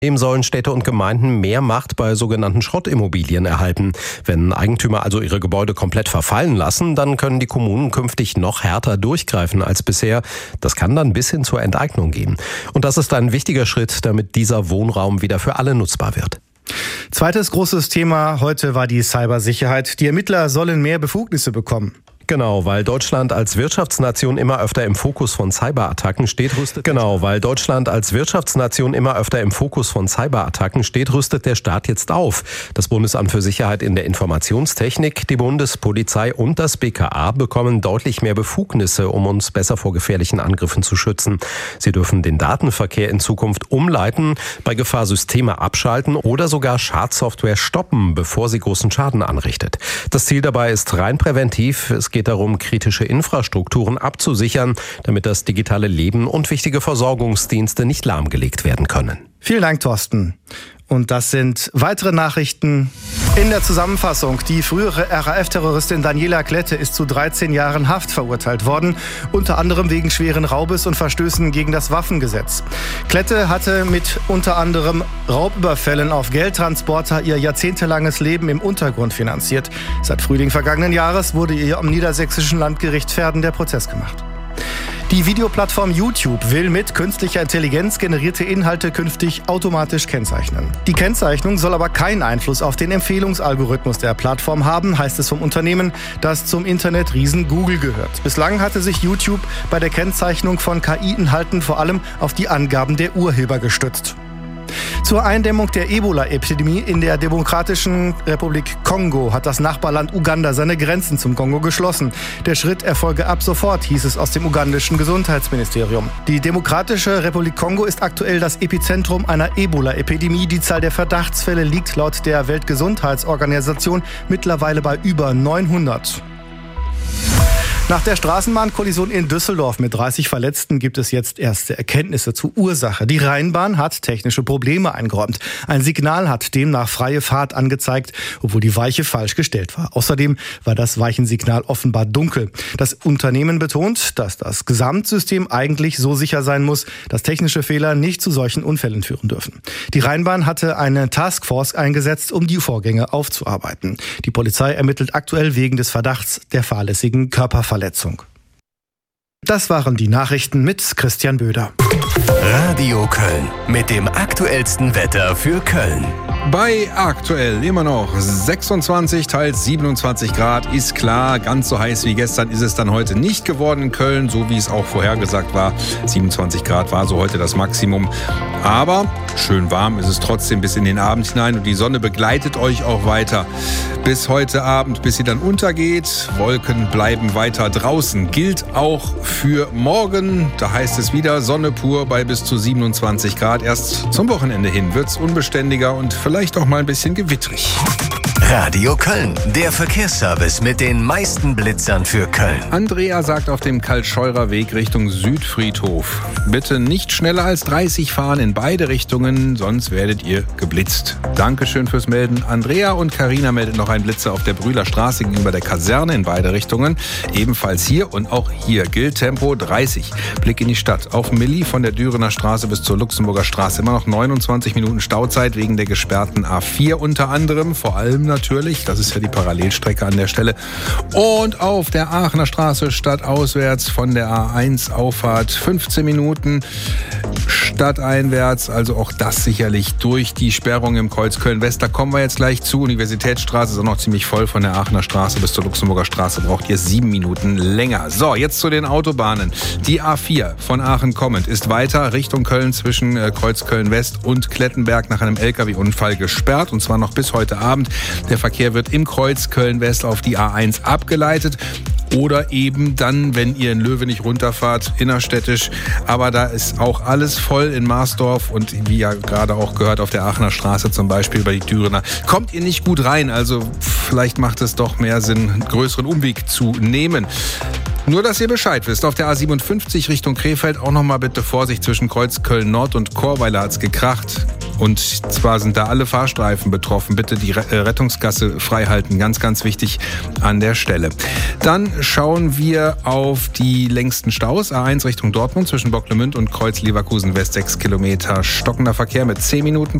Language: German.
Dem sollen Städte und Gemeinden mehr Macht bei sogenannten Schrottimmobilien erhalten. Wenn Eigentümer also ihre Gebäude komplett verfallen lassen, dann können die Kommunen künftig noch härter durchgreifen als bisher. Das kann dann bis hin zur Enteignung gehen. Und das ist ein wichtiger Schritt, damit dieser Wohnraum wieder für alle nutzbar wird. Zweites großes Thema heute war die Cybersicherheit. Die Ermittler sollen mehr Befugnisse bekommen. Genau, weil Deutschland als Wirtschaftsnation immer öfter im Fokus von Cyberattacken steht, rüstet der Staat jetzt auf. Das Bundesamt für Sicherheit in der Informationstechnik, die Bundespolizei und das BKA bekommen deutlich mehr Befugnisse, um uns besser vor gefährlichen Angriffen zu schützen. Sie dürfen den Datenverkehr in Zukunft umleiten, bei Gefahr Systeme abschalten oder sogar Schadsoftware stoppen, bevor sie großen Schaden anrichtet. Das Ziel dabei ist rein präventiv. Es geht darum, kritische Infrastrukturen abzusichern, damit das digitale Leben und wichtige Versorgungsdienste nicht lahmgelegt werden können. Vielen Dank, Thorsten. Und das sind weitere Nachrichten in der Zusammenfassung. Die frühere RAF-Terroristin Daniela Klette ist zu 13 Jahren Haft verurteilt worden, unter anderem wegen schweren Raubes und Verstößen gegen das Waffengesetz. Klette hatte mit unter anderem Raubüberfällen auf Geldtransporter ihr jahrzehntelanges Leben im Untergrund finanziert. Seit Frühling vergangenen Jahres wurde ihr am niedersächsischen Landgericht Verden der Prozess gemacht. Die Videoplattform YouTube will mit künstlicher Intelligenz generierte Inhalte künftig automatisch kennzeichnen. Die Kennzeichnung soll aber keinen Einfluss auf den Empfehlungsalgorithmus der Plattform haben, heißt es vom Unternehmen, das zum Internetriesen Google gehört. Bislang hatte sich YouTube bei der Kennzeichnung von KI-Inhalten vor allem auf die Angaben der Urheber gestützt. Zur Eindämmung der Ebola-Epidemie in der Demokratischen Republik Kongo hat das Nachbarland Uganda seine Grenzen zum Kongo geschlossen. Der Schritt erfolge ab sofort, hieß es aus dem ugandischen Gesundheitsministerium. Die Demokratische Republik Kongo ist aktuell das Epizentrum einer Ebola-Epidemie. Die Zahl der Verdachtsfälle liegt laut der Weltgesundheitsorganisation mittlerweile bei über 900. Nach der Straßenbahnkollision in Düsseldorf mit 30 Verletzten gibt es jetzt erste Erkenntnisse zur Ursache. Die Rheinbahn hat technische Probleme eingeräumt. Ein Signal hat demnach freie Fahrt angezeigt, obwohl die Weiche falsch gestellt war. Außerdem war das Weichensignal offenbar dunkel. Das Unternehmen betont, dass das Gesamtsystem eigentlich so sicher sein muss, dass technische Fehler nicht zu solchen Unfällen führen dürfen. Die Rheinbahn hatte eine Taskforce eingesetzt, um die Vorgänge aufzuarbeiten. Die Polizei ermittelt aktuell wegen des Verdachts der fahrlässigen Körperverletzung. Das waren die Nachrichten mit Christian Böder. Radio Köln mit dem aktuellsten Wetter für Köln. Bei aktuell immer noch 26, teils 27 Grad, ist klar. Ganz so heiß wie gestern ist es dann heute nicht geworden in Köln, so wie es auch vorhergesagt war. 27 Grad war so heute das Maximum. Aber schön warm ist es trotzdem bis in den Abend hinein und die Sonne begleitet euch auch weiter bis heute Abend, bis sie dann untergeht. Wolken bleiben weiter draußen. Gilt auch für morgen. Da heißt es wieder Sonne pur bei bis zu 27 Grad. Erst zum Wochenende hin wird's unbeständiger und vielleicht auch mal ein bisschen gewittrig. Radio Köln, der Verkehrsservice mit den meisten Blitzern für Köln. Andrea sagt auf dem Karl-Scheurer Weg Richtung Südfriedhof: Bitte nicht schneller als 30 fahren in beide Richtungen, sonst werdet ihr geblitzt. Dankeschön fürs Melden. Andrea und Carina meldet noch einen Blitzer auf der Brühler Straße gegenüber der Kaserne in beide Richtungen. Ebenfalls hier und auch hier gilt Tempo 30. Blick in die Stadt. Auf Milli von der Dürener Straße bis zur Luxemburger Straße immer noch 29 Minuten Stauzeit wegen der gesperrten A4 unter anderem. Vor allem natürlich, das ist ja die Parallelstrecke an der Stelle. Und auf der Aachener Straße stadtauswärts von der A1 Auffahrt 15 Minuten stadteinwärts. Also auch das sicherlich durch die Sperrung im Kreuz Köln-West. Da kommen wir jetzt gleich zu. Universitätsstraße ist auch noch ziemlich voll. Von der Aachener Straße bis zur Luxemburger Straße braucht ihr 7 Minuten länger. So, jetzt zu den Autobahnen. Die A4 von Aachen kommend ist weiter Richtung Köln zwischen Kreuz Köln-West und Klettenberg nach einem LKW-Unfall gesperrt. Und zwar noch bis heute Abend. Der Verkehr wird im Kreuz Köln-West auf die A1 abgeleitet. Oder eben dann, wenn ihr in Löwenich runterfahrt, innerstädtisch. Aber da ist auch alles voll in Marsdorf und wie ja gerade auch gehört auf der Aachener Straße zum Beispiel über die Dürener. Kommt ihr nicht gut rein, also vielleicht macht es doch mehr Sinn, einen größeren Umweg zu nehmen. Nur, dass ihr Bescheid wisst, auf der A57 Richtung Krefeld auch nochmal bitte Vorsicht zwischen Kreuz Köln Nord und Chorweiler hat's gekracht. Und zwar sind da alle Fahrstreifen betroffen. Bitte die Rettungsgasse frei halten. Ganz, ganz wichtig an der Stelle. Dann schauen wir auf die längsten Staus. A1 Richtung Dortmund zwischen Bocklemünd und Kreuz Leverkusen West 6 Kilometer. Stockender Verkehr mit 10 Minuten